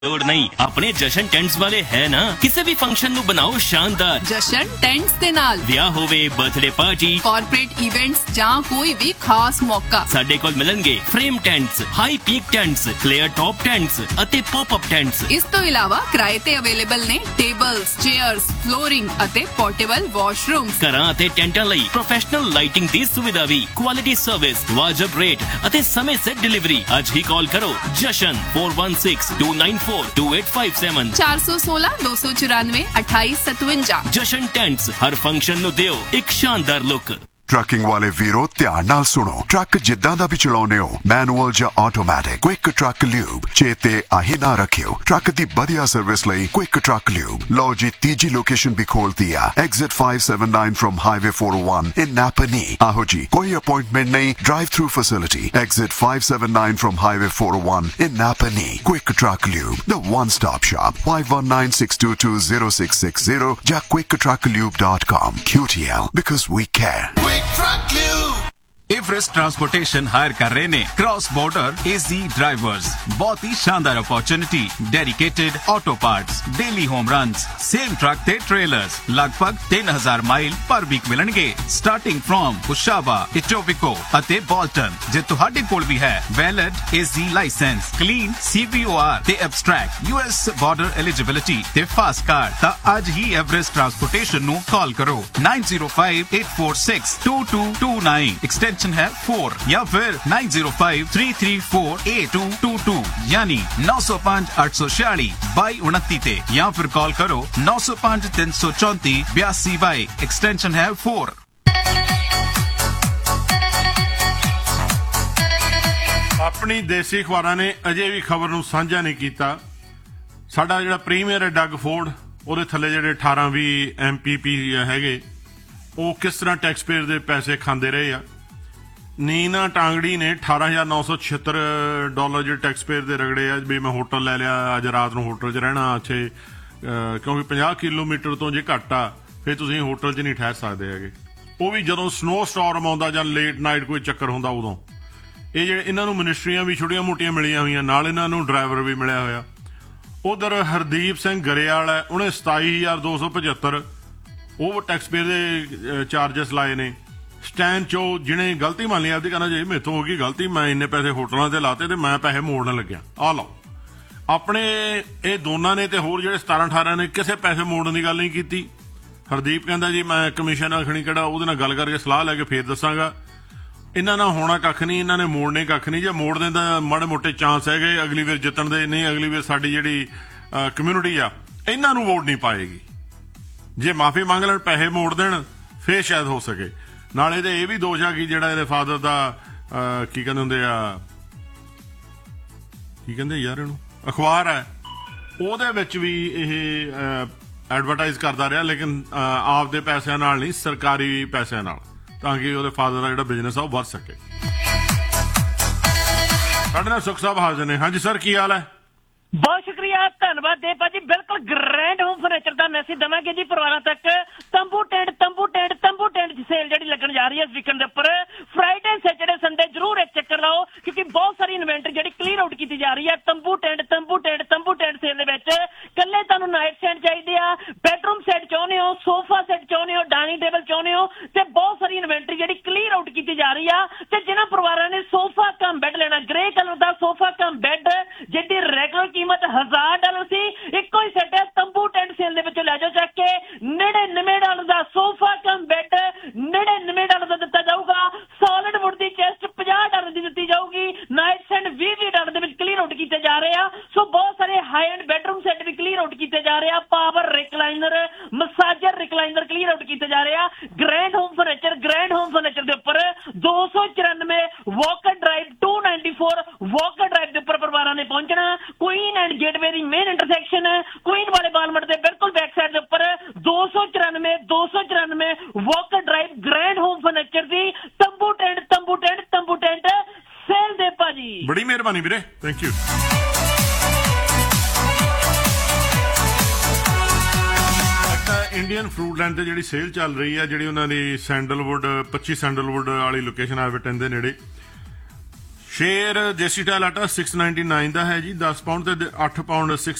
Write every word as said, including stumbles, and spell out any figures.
लोड़ नहीं अपने जशन टेंट्स वाले है ना किसी भी फंक्शन नु बनाओ शानदार जशन टेंट्स दे नाल विआह होवे बर्थडे पार्टी कॉर्पोरेट इवेंट्स जां कोई भी खास मौका साडे कोल मिलणगे frame tents high peak tents clear top tents अते पॉप अप टेंट्स इस तो इलावा किराए ते अवेलेबल ने टेबल्स चेयर्स फ्लोरिंग अते पोर्टेबल वॉशरूम्स घरां अते टेंटां लई प्रोफेशनल लाइटिंग दी सुविधा भी क्वालिटी सर्विस वाजिब रेट अते समय सिर डिलीवरी आज ही कॉल करो जशन four one six to nine four to eight five seven चार सौ सोलह दो सौ चौरानवे अठाईस सतवंजा जशन टेंट्स हर फंक्शन नु दियो एक शानदार लुक। ट्रकिंग वाले वीरो ध्यान नाल सुनो ट्रक जिद्दां दा भी चलाउने हो मैनुअल जां ऑटोमैटिक क्विक ट्रक ल्यूब चेते आही ना रखियो ट्रक दी बढ़िया सर्विस लई क्विक ट्रक ल्यूब लो जी तीजी लोकेशन भी खोल दिया exit five seven nine from highway four O one in नापनी आहो जी कोई अपॉइंटमेंट नहीं drive through facility exit five seven nine from highway four O one in नापनी quick truck lube the one stop shop five one nine six to to zero six six zero ਜਾਂ quick truck lube dot com Q T L because we care Truck Lube Everest transportation higher कर रहे ने cross border एजी drivers बहुत ही शानदार opportunity dedicated auto parts daily home runs same truck ते trailers लगभग तीन हजार माइल पर वीक मिलणगे स्टार्टिंग फ्रॉम कुशावा इटोबिको अते बॉल्टन जे तुहाडे कोल भी है वैलिड एजी लाइसेंस क्लीन सीबीओआर ते एब्स्ट्रैक्ट यूएस बॉर्डर एलिजिबिलिटी ते फास्ट कार्ड ता आज ही एवरेस्ट ट्रांसपोर्टेशन नु कॉल करो nine zero five eight four six to to to nine extension है फोर या फिर nine zero five three three four eight to to to यानी नौ सौ पांच आठ सौ छियाली बाई उनती ते या फिर कॉल करो नौ सौ पांच तीन सौ चौंती बयासी बाई एक्सटेंशन है फोर। अपनी देसी अखबारां ने अजे भी खबर नूं साझा नहीं कीता साडा जिहड़ा प्रीमियर है डग फोर्ड ਉਹਦੇ ਥੱਲੇ ਜਿਹੜੇ अठारह भी एम पी पी ਹੈਗੇ ਉਹ ਕਿਸ ਤਰ੍ਹਾਂ ਟੈਕਸ ਪੇਅਰ ਦੇ ਪੈਸੇ ਖਾਂਦੇ ਰਹੇ ਆ ਨੀਨਾ ਟਾਂਗੜੀ ਨੇ ਅਠਾਰਾਂ ਹਜ਼ਾਰ ਨੌ ਸੌ ਛਿਹੱਤਰ ਡਾਲਰ ਜਿਹੜੇ ਟੈਕਸ ਪੇਅਰ ਦੇ ਰਗੜੇ ਆ ਵੀ ਮੈਂ ਹੋਟਲ ਲੈ ਲਿਆ ਅੱਜ ਰਾਤ ਨੂੰ ਹੋਟਲ 'ਚ ਰਹਿਣਾ ਇੱਥੇ ਕਿਉਂਕਿ ਪੰਜਾਹ ਕਿਲੋਮੀਟਰ ਤੋਂ ਜੇ ਘੱਟ ਆ ਫਿਰ ਤੁਸੀਂ ਹੋਟਲ 'ਚ ਨਹੀਂ ਠਹਿਰ ਸਕਦੇ ਹੈਗੇ ਉਹ ਵੀ ਜਦੋਂ ਸਨੋ ਸਟਾਰਮ ਆਉਂਦਾ ਜਾਂ ਲੇਟ ਨਾਈਟ ਕੋਈ ਚੱਕਰ ਹੁੰਦਾ ਉਦੋਂ ਇਹ ਜਿਹੜੇ ਇਹਨਾਂ ਨੂੰ ਮਿਨਿਸਟਰੀਆਂ ਵੀ ਛੋਟੀਆਂ ਮੋਟੀਆਂ ਮਿਲੀਆਂ ਹੋਈਆਂ ਨਾਲ ਇਹਨਾਂ ਨੂੰ ਡਰਾਈਵਰ ਵੀ ਮਿਲਿਆ ਹੋਇਆ। ਉਧਰ ਹਰਦੀਪ ਸਿੰਘ ਗਰੇਵਾਲ ਹੈ ਉਹਨੇ ਸਤਾਈ ਹਜ਼ਾਰ ਦੋ ਸੌ ਪਝੱਤਰ ਉਹ ਟੈਕਸ ਪੇਅਰ ਦੇ ਚਾਰਜਸ ਲਾਏ ਨੇ। ਸਟੈਨ ਚੋ ਜਿਹਨੇ ਗਲਤੀ ਮੰਨ ਲਈ ਆਪਦੀ ਕਹਿੰਦਾ ਜੀ ਮੇਰੇ ਤੋਂ ਹੋ ਗਈ ਗਲਤੀ ਮੈਂ ਇੰਨੇ ਪੈਸੇ ਹੋਟਲਾਂ ਤੇ ਲਾਤੇ ਤੇ ਮੈਂ ਪੈਸੇ ਮੋੜਨ ਲੱਗਿਆ ਆ ਲਓ ਆਪਣੇ ਇਹ ਦੋਨਾਂ ਨੇ ਤੇ ਹੋਰ ਜਿਹੜੇ ਸਤਾਰਾਂ ਅਠਾਰਾਂ ਨੇ ਕਿਸੇ ਪੈਸੇ ਮੋੜਨ ਦੀ ਗੱਲ ਨਹੀਂ ਕੀਤੀ। ਹਰਦੀਪ ਕਹਿੰਦਾ ਜੀ ਮੈਂ ਕਮਿਸ਼ਨ ਆਖਣੀ ਕਿਹੜਾ ਉਹਦੇ ਨਾਲ ਗੱਲ ਕਰਕੇ ਸਲਾਹ ਲੈ ਕੇ ਫੇਰ ਦੱਸਾਂਗਾ ਇਹਨਾਂ ਨਾਲ ਹੋਣਾ ਕੱਖ ਨਹੀਂ ਇਹਨਾਂ ਨੇ ਮੋੜਨੇ ਕੱਖ ਨਹੀਂ ਜੇ ਮੋੜਦੇ ਤਾਂ ਮਾੜੇ ਮੋਟੇ ਚਾਂਸ ਹੈਗੇ ਅਗਲੀ ਵਾਰ ਜਿੱਤਣ ਦੇ ਨਹੀਂ ਅਗਲੀ ਵਾਰ ਸਾਡੀ ਜਿਹੜੀ ਕਮਿਊਨਿਟੀ ਆ ਇਹਨਾਂ ਨੂੰ ਵੋਟ ਨਹੀਂ ਪਾਏਗੀ ਜੇ ਮਾਫੀ ਮੰਗ ਲੈਣ ਪੈਸੇ ਮੋੜ ਦੇਣ ਫੇਰ ਸ਼ਾਇਦ ਹੋ ਸਕੇ। ਨਾਲੇ ਇਹਦੇ ਇਹ ਵੀ ਦੋਸ਼ ਆ ਕਿ ਜਿਹੜਾ ਇਹਦੇ ਫਾਦਰ ਦਾ ਕੀ ਕਹਿੰਦੇ ਹੁੰਦੇ ਆ ਕੀ ਕਹਿੰਦੇ ਯਾਰ ਇਹਨੂੰ ਅਖਬਾਰ ਹੈ ਉਹਦੇ ਵਿੱਚ ਵੀ ਇਹ ਐਡਵਰਟਾਈਜ਼ ਕਰਦਾ ਰਿਹਾ ਲੇਕਿਨ ਆਪਦੇ ਪੈਸਿਆਂ ਨਾਲ ਨਹੀਂ ਸਰਕਾਰੀ ਪੈਸਿਆਂ ਨਾਲ ਤਾਂ ਕਿ ਉਹਦੇ ਫਾਦਰ ਦਾ ਜਿਹੜਾ ਬਿਜ਼ਨਸ ਆ ਉਹ ਵੱਧ ਸਕੇ। ਸਾਡੇ ਨਾਲ ਸੁਖ ਸਾਹਿਬ ਹਾਜ਼ਰ ਨੇ। ਹਾਂਜੀ ਸਰ ਕੀ ਹਾਲ ਹੈ? ਬਹੁਤ ਸ਼ੁਕਰੀਆ ਧੰਨਵਾਦ ਦੇ ਭਾਜੀ ਬਿਲਕੁਲ ਗ੍ਰੈਂਡ ਹੋਮ ਫਰਨੀਚਰ ਦਾ ਮੈਸੇਜ ਦਵਾਂਗੇ ਜੀ ਪਰਿਵਾਰਾਂ ਤੱਕ ਤੰਬੂ ਟੈਂਟ ਤੰਬੂ ਟੈਂਟ ਤੰਬੂ ਟੈਂਟ ਦੀ ਸੇਲ ਜਿਹੜੀ ਲੱਗਣ ਜਾ ਰਹੀ ਹੈ ਇਸ ਵੀਕਐਂਡ ਦੇ ਉੱਪਰ ਫਰਾਈਡੇ ਸੈਟਰਡੇ ਸੰਡੇ ਜ਼ਰੂਰ ਇੱਕ ਚੱਕਰ ਲਾਓ ਕਿਉਂਕਿ ਬਹੁਤ ਸਾਰੀ ਇਨਵੈਂਟਰੀ ਜਿਹੜੀ ਕਲੀਅਰ ਆਊਟ ਕੀਤੀ ਜਾ ਰਹੀ ਹੈ। ਤੰਬੂ ਟੈਂਟ ਤੰਬੂ ਟੈਂਟ ਤੰਬੂ ਟੈਂਟ ਸੇਲ ਦੇ ਵਿੱਚ ਕੱਲੇ ਤੁਹਾਨੂੰ ਨਾਈਟ ਸਟੈਂਡ ਚਾਹੀਦੇ ਆ ਬੈਡਰੂਮ ਸੈੱਟ ਚਾਹੁੰਦੇ ਹੋ ਸੋਫਾ ਸੈੱਟ ਚਾਹੁੰਦੇ ਹੋ ਡਾਈਨਿੰਗ ਟੇਬਲ ਚਾਹੁੰਦੇ ਹੋ ਤੇ ਬਹੁਤ ਸਾਰੀ ਇਨਵੈਂਟਰੀ ਜਿਹੜੀ ਕਲੀਅਰ ਆਊਟ ਕੀਤੀ ਜਾ ਰਹੀ ਆ ਤੇ ਜਿਹਨਾਂ ਪਰਿਵਾਰਾਂ ਨੇ ਸੋਫਾ ਕਮ ਬੈੱਡ ਲੈਣਾ ਗ੍ਰੇ ਕਲਰ ਦਾ ਸੋਫਾ ਕਮ ਬੈੱਡ ਜਿਹਦੀ ਰੈਗੂਲਰ ਕੀਮਤ ਹਜ਼ਾਰ ਡਾਲਰ ਸੀ ਇੱਕੋ ਹੀ ਸੈੱਟ ਹੈ ਤੰਬੂ ਟੈਂਟ ਸੇਲ ਦੇ ਵਿੱਚ ਲੈ ਜਾਓ ਚੱਕ ਕੇ ਨੜਿਨਵੇਂ ਡਾਲਰ ਦਾ ਸੋਫਾ ਕਮ ਬੈੱਡ ਨੜਿਨਵੇਂ ਡਾਲਰ ਦਾ ਦਿੱਤਾ ਜਾਊਗਾ। ਸੋਲਿਡ ਵੁੱਡ ਦੀ ਚੈਸਟ ਪੰਜਾਹ ਡਾਲਰ ਦੀ ਦਿੱਤੀ ਜਾਊਗੀ। ਨਾਈਟ ਸਟੈਂਡ ਵੀਹ ਵੀਹ ਡਾਲਰ ਦੇ ਵਿੱਚ ਕਲੀਅਰ ਆਊਟ ਕੀਤੇ ਜਾ ਰਹੇ ਆ ਸੋ ਬਹੁਤ ਸਾਰੇ ਹਾਈ ਐਂਡ ਬੈਡਰੂਮ ਸੈੱਟ ਵੀ ਕਲੀਅਰ ਆਊਟ ਕੀਤੇ ਜਾ ਰਹੇ ਆ। Power recliner massager recliner clear out ਕੀਤੇ ਜਾ ਰਹੇ ਆ। Grand home furniture grand home furniture ਦੇ ਉੱਪਰ ਦੋ ਸੌ ਚੁਰਾਨਵੇਂ Walker drive to ninety four Walker drive ਦੇ ਉੱਪਰ ਪਰਿਵਾਰਾਂ ਨੇ ਪਹੁੰਚਣਾ। Queen and gateway the main intersection Queen ਵਾਲੇ ਬਾਲਮਟ ਦੇ ਬਿਲਕੁਲ ਬੈਕ ਸਾਈਡ ਦੇ ਉੱਪਰ ਦੋ ਸੌ ਚੁਰਾਨਵੇਂ ਦੋ ਸੌ ਚੁਰਾਨਵੇਂ Walker drive grand home furniture ਦੀ ਤੰਬੂ ਟੈਂਟ ਤੰਬੂ ਟੈਂਟ ਤੰਬੂ ਟੈਂਟ ਸੇਲ ਦੇ ਭਾਜੀ। ਬੜੀ ਮਿਹਰਬਾਨੀ ਵੀਰੇ thank you. Indian fruit land ਤੇ ਜਿਹੜੀ ਸੇਲ ਚੱਲ ਰਹੀ ਆ ਜਿਹੜੀ ਉਹਨਾਂ ਦੀ ਸੈਂਡਲਵੁੱਡ ਪੱਚੀ ਸੈਂਡਲਵੁੱਡ ਵਾਲੀ ਲੋਕੇਸ਼ਨ ਆ ਬਟਨ ਦੇ ਨੇੜੇ ਸ਼ੇਅਰ ਜੇਸੀ ਟਾਇਲ ਆਟਾ ਛੇ ਸੌ ਨਿन्यानवे ਦਾ ਹੈ ਜੀ, ਦਸ ਪਾਉਂਡ ਤੇ ਅੱਠ ਪਾਉਂਡ ਛੇ